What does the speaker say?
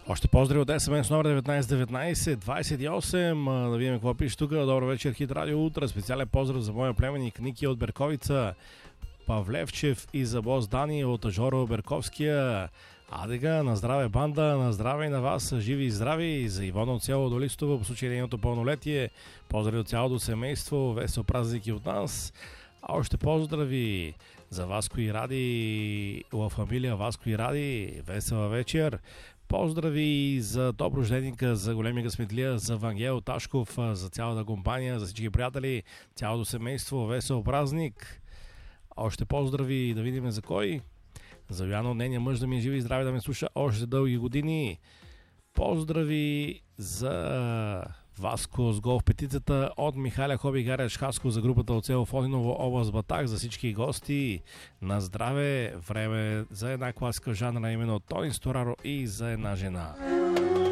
Още поздрави от СМС номер 191928. Да видим какво пише тук. Добър вечер, Хит Радио Утра. Специален поздрав за моя племенник Ники от Берковица, Павлевчев и за бос Дани от Жоро Берковския. Адега, на здраве банда, на здраве и на вас, живи и здрави. За Ивона от село Долистово по случай нейното пълнолетие. Поздрави от цялото семейство, весел празник и от нас. А още поздрави за Васко и Ради, ла фамилия Васко и Ради. Весела вечер. Поздрави за топ рожденика, за големи късметлия, за Вангел Ташков, за цялата компания, за всички приятели, цялото семейство. Весел празник. Още поздрави, да видим за кой. За Яно, нейния мъж да ми е жив и здраве, да ме слуша още дълги години. Поздрави за Васко с гол в петицата от Михаля Хоби Гаряч Хаско за групата от село Фодиново, област Батак, за всички гости. На здраве, време за една класика жанра, именно Тони Стораро и за една жена.